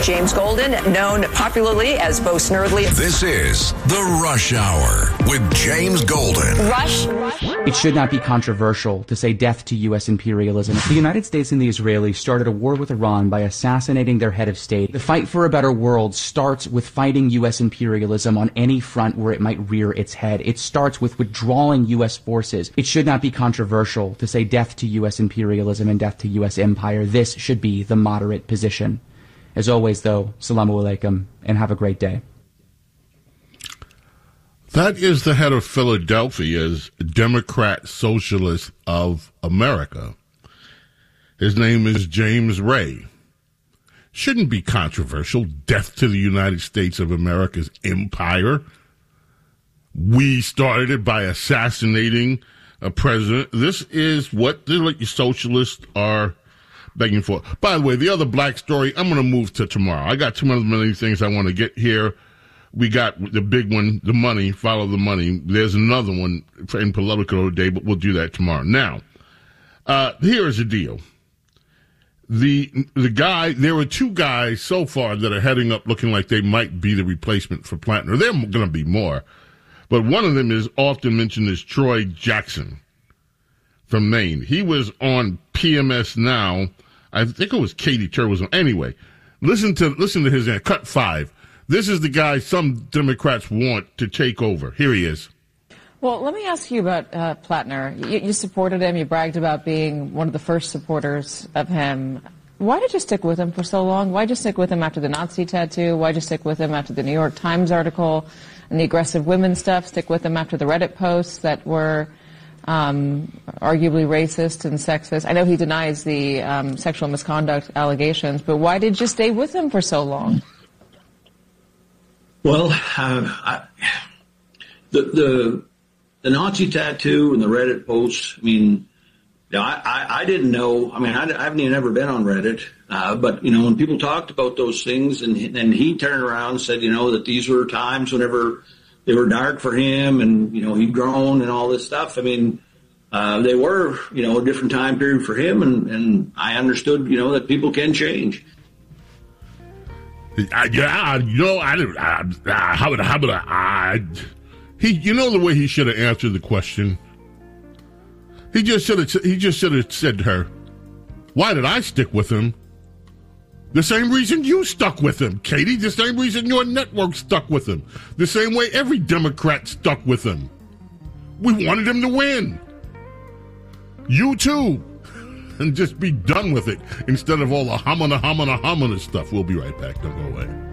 James Golden, known popularly as Bo Snerdley. This is The Rush Hour with James Golden. Rush. It should not be controversial to say death to U.S. imperialism. The United States and the Israelis started a war with Iran by assassinating their head of state. The fight for a better world starts with fighting U.S. imperialism on any front where it might rear its head. It starts with withdrawing U.S. forces. It should not be controversial to say death to U.S. imperialism and death to U.S. empire. This should be the moderate position. As always, though, salamu alaikum, and have a great day. That is the head of Philadelphia's Democrat Socialist of America. His name is James Ray. Shouldn't be controversial. Death to the United States of America's empire. We started it by assassinating a president. This is what the socialists are begging for. By the way, the other black story, I'm going to move to tomorrow. I got too many things I want to get here. We got the big one, the money, follow the money. There's another one in Politico today, but we'll do that tomorrow. Now, here is the deal. The guy, there were two guys so far that are heading up looking like they might be the replacement for Plattner. There are going to be more. But one of them is often mentioned as Troy Jackson from Maine. He was on PMS Now. I think it was Katie Tur was on. Anyway, listen to his cut 5. This is the guy some Democrats want to take over. Here he is. Well, let me ask you about Plattner. You supported him. You bragged about being one of the first supporters of him. Why did you stick with him for so long? Why did you stick with him after the Nazi tattoo? Why did you stick with him after the New York Times article and the aggressive women stuff? Stick with him after the Reddit posts that were arguably racist and sexist? I know he denies the sexual misconduct allegations, but why did you stay with him for so long? Well, the Nazi tattoo and the Reddit posts, I mean, I didn't know. I mean, I haven't even ever been on Reddit. But, when people talked about those things and he turned around and said, that these were times whenever they were dark for him and, he'd grown and all this stuff. I mean, they were, a different time period for him. And I understood, that people can change. The way he should have answered the question. He just should have said to her, "Why did I stick with him? The same reason you stuck with him, Katie. The same reason your network stuck with him. The same way every Democrat stuck with him. We wanted him to win. You too." And just be done with it instead of all the homina stuff. We'll be right back. Don't go away.